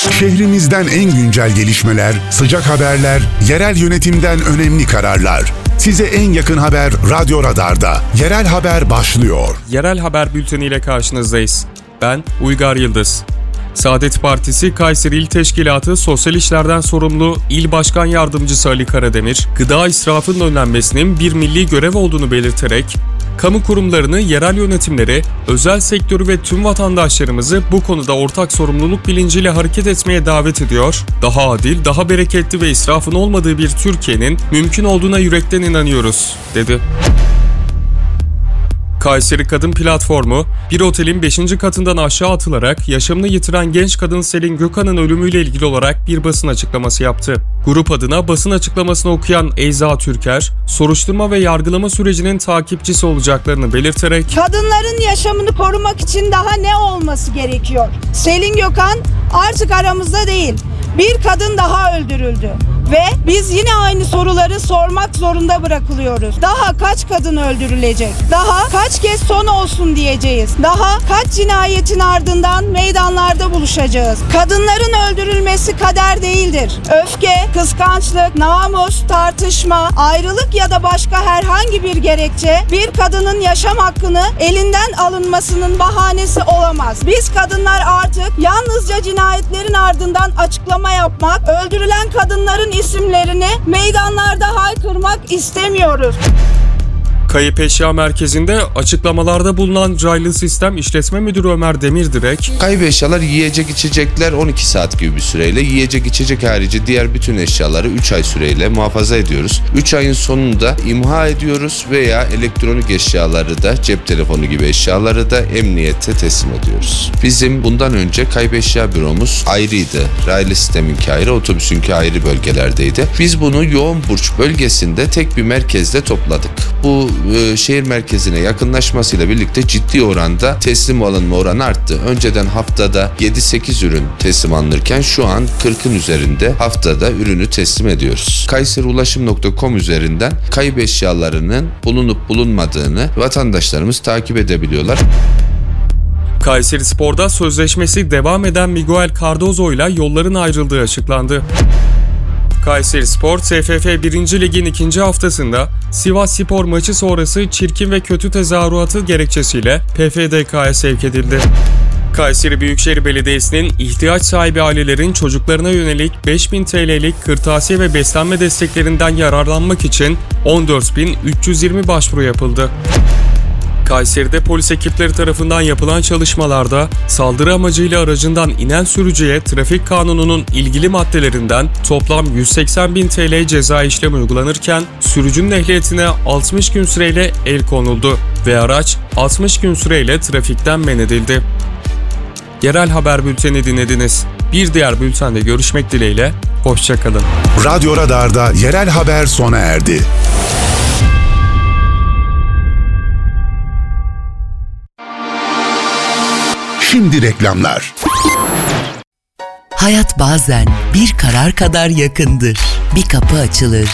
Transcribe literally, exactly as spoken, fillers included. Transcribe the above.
Şehrimizden en güncel gelişmeler, sıcak haberler, yerel yönetimden önemli kararlar. Size en yakın haber Radyo Radar'da. Yerel Haber başlıyor. Yerel Haber Bülteni ile karşınızdayız. Ben Uygar Yıldız. Saadet Partisi Kayseri İl Teşkilatı Sosyal İşlerden sorumlu İl Başkan Yardımcısı Ali Karademir, gıda israfının önlenmesinin bir milli görev olduğunu belirterek, kamu kurumlarını, yerel yönetimleri, özel sektörü ve tüm vatandaşlarımızı bu konuda ortak sorumluluk bilinciyle hareket etmeye davet ediyor, daha adil, daha bereketli ve israfın olmadığı bir Türkiye'nin mümkün olduğuna yürekten inanıyoruz, dedi. Kayseri Kadın Platformu, bir otelin beşinci katından aşağı atılarak yaşamını yitiren genç kadın Selin Gökhan'ın ölümüyle ilgili olarak bir basın açıklaması yaptı. Grup adına basın açıklamasını okuyan Eyza Türker, soruşturma ve yargılama sürecinin takipçisi olacaklarını belirterek, kadınların yaşamını korumak için daha ne olması gerekiyor? Selin Gökhan artık aramızda değil. Bir kadın daha öldürüldü. Ve biz yine aynı soruları sormak zorunda bırakılıyoruz. Daha kaç kadın öldürülecek? Daha kaç kez son olsun diyeceğiz? Daha kaç cinayetin ardından meydanlarda buluşacağız? Kadınların öldürülmesi kader değildir. Öfke, kıskançlık, namus, tartışma, ayrılık ya da başka herhangi bir gerekçe bir kadının yaşam hakkını elinden alınmasının bahanesi olamaz. Biz kadınlar artık yalnızca cinayetlerin ardından açıklama yapmak, öldürülen kadınların isimlerini meydanlarda haykırmak istemiyoruz. Kayıp Eşya Merkezi'nde açıklamalarda bulunan Raylı Sistem İşletme Müdürü Ömer Demirdirek, kayıp eşyalar, yiyecek içecekler on iki saat gibi bir süreyle, yiyecek içecek harici diğer bütün eşyaları üç ay süreyle muhafaza ediyoruz. üç ayın sonunda imha ediyoruz veya elektronik eşyaları da, cep telefonu gibi eşyaları da emniyete teslim ediyoruz. Bizim bundan önce kayıp eşya büromuz ayrıydı. Raylı Sistem'inki ayrı, otobüsünki ayrı bölgelerdeydi. Biz bunu Yoğun Burç bölgesinde tek bir merkezde topladık. Bu şehir merkezine yakınlaşmasıyla birlikte ciddi oranda teslim alınma oranı arttı. Önceden haftada yedi sekiz ürün teslim alınırken şu an kırkın üzerinde haftada ürünü teslim ediyoruz. kayseri ulaşım nokta com üzerinden kayıp eşyalarının bulunup bulunmadığını vatandaşlarımız takip edebiliyorlar. Kayseri Spor'da sözleşmesi devam eden Miguel Cardozo ile yolların ayrıldığı açıklandı. Kayseri Spor, T F F birinci Lig'in ikinci haftasında Sivas Spor maçı sonrası çirkin ve kötü tezahüratı gerekçesiyle P F D K'ya sevk edildi. Kayseri Büyükşehir Belediyesi'nin ihtiyaç sahibi ailelerin çocuklarına yönelik beş bin T L'lik kırtasiye ve beslenme desteklerinden yararlanmak için on dört bin üç yüz yirmi başvuru yapıldı. Kayseri'de polis ekipleri tarafından yapılan çalışmalarda saldırı amacıyla aracından inen sürücüye trafik kanununun ilgili maddelerinden toplam yüz seksen bin T L ceza işlemi uygulanırken sürücünün ehliyetine altmış gün süreyle el konuldu ve araç altmış gün süreyle trafikten men edildi. Yerel Haber Bülteni dinlediniz. Bir diğer bültende görüşmek dileğiyle, hoşça kalın. Radyo Radar'da Yerel Haber sona erdi. Şimdi reklamlar. Hayat bazen bir karar kadar yakındır. Bir kapı açılır,